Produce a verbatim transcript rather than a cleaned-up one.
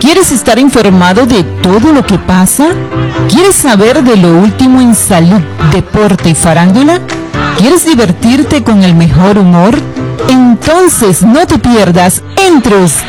¿Quieres estar informado de todo lo que pasa? ¿Quieres saber de lo último en salud, deporte y farándula? ¿Quieres divertirte con el mejor humor? Entonces no te pierdas Entre